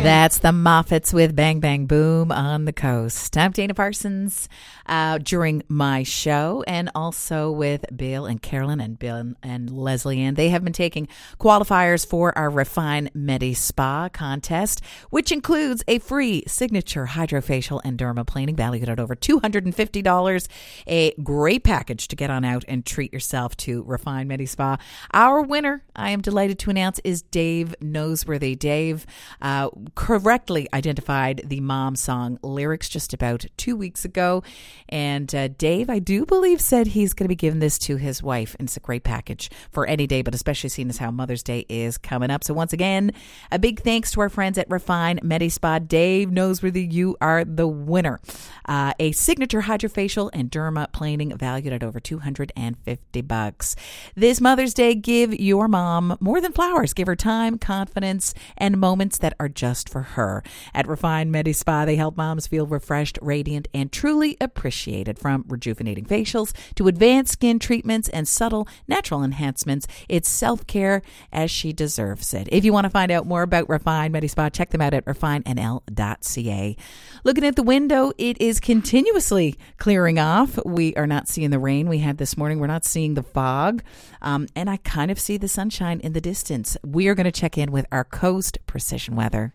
That's the Moffats with Bang Bang Boom on the coast. I'm Dana Parsons during my show, and also with Bill and Carolyn and Bill and Leslie Ann. They have been taking qualifiers for our Refine Medi Spa contest, which includes a free signature hydrofacial and dermaplaning valued at over $250. A great package to get on out and treat yourself to Refine Medi Spa. Our winner, I am delighted to announce, is Dave Noseworthy. Dave correctly identified the Mom Song lyrics just about 2 weeks ago. And Dave, I do believe, said he's going to be giving this to his wife. And it's a great package for any day, but especially seeing as how Mother's Day is coming up. So once again, a big thanks to our friends at Refine Medi Spa. Dave Noseworthy, you are the winner. A signature hydrofacial and dermaplaning valued at over $250. This Mother's Day, give your mom more than flowers. Give her time, confidence, and moments that are just for her. At Refine Medi Spa, they help moms feel refreshed, radiant, and truly appreciated. From rejuvenating facials to advanced skin treatments and subtle natural enhancements, it's self-care as she deserves it. If you want to find out more about Refine Medi Spa, check them out at refinenl.ca. Looking at the window, it is continuously clearing off. We are not seeing the rain we had this morning. We're not seeing the fog. And I kind of see the sunshine in the distance. We are going to check in with our Coast Precision Weather.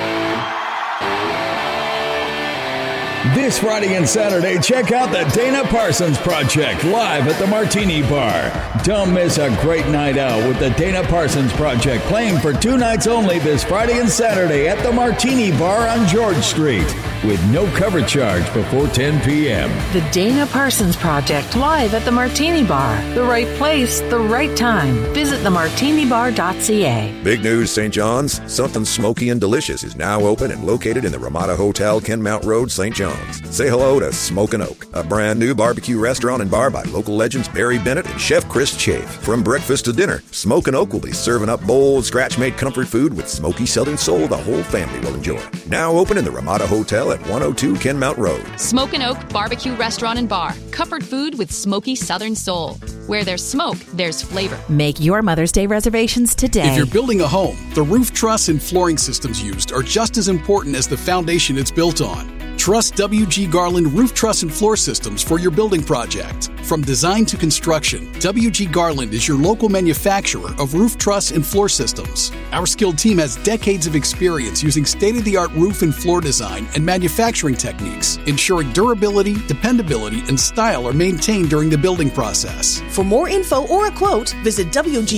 This Friday and Saturday, check out the Dana Parsons Project live at the Martini Bar. Don't miss a great night out with the Dana Parsons Project, playing for 2 nights only this Friday and Saturday at the Martini Bar on George Street, with no cover charge before 10 p.m. The Dana Parsons Project live at the Martini Bar. The right place, the right time. Visit themartinibar.ca. Big news, St. John's. Something smoky and delicious is now open and located in the Ramada Hotel, Kenmount Road, St. John's. Say hello to Smokin' Oak, a brand new barbecue restaurant and bar by local legends Barry Bennett and Chef Chris Chafe. From breakfast to dinner, Smokin' Oak will be serving up bold, scratch-made comfort food with smoky Southern soul the whole family will enjoy. Now open in the Ramada Hotel at 102 Kenmount Road. Smokin' Oak Barbecue Restaurant and Bar. Comfort food with smoky Southern soul. Where there's smoke, there's flavor. Make your Mother's Day reservations today. If you're building a home, the roof truss and flooring systems used are just as important as the foundation it's built on. Trust WG Garland Roof Truss and Floor Systems for your building project. From design to construction, WG Garland is your local manufacturer of roof truss and floor systems. Our skilled team has decades of experience using state-of-the-art roof and floor design and manufacturing techniques, ensuring durability, dependability, and style are maintained during the building process. For more info or a quote, visit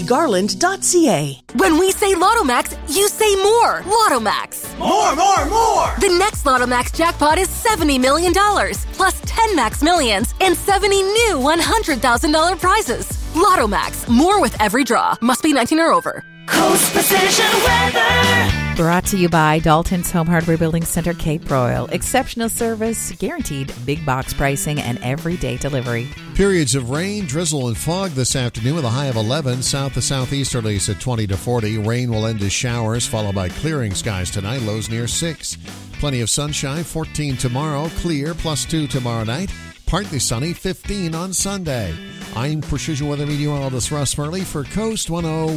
WGGarland.ca. When we say Lottomax, you say more. Lottomax. More, more, more. The next Lottomax jackpot is $70 million, plus 10 Max Millions and 70 new $100,000 prizes. Lottomax, more with every draw. Must be 19 or over. Coast Precision Weather. Brought to you by Dalton's Home Hardware Building Center, Cape Royal. Exceptional service, guaranteed big box pricing, and everyday delivery. Periods of rain, drizzle, and fog this afternoon with a high of 11. South to southeasterlies at 20 to 40. Rain will end as showers, followed by clearing skies tonight. Lows near 6. Plenty of sunshine, 14 tomorrow. Clear, +2 tomorrow night. Partly sunny, 15 on Sunday. I'm Precision Weather Meteorologist Russ Murley for Coast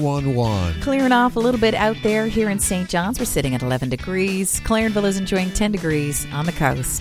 1011. Clearing off a little bit out there here in St. John's. We're sitting at 11 degrees. Clarenville is enjoying 10 degrees on the coast.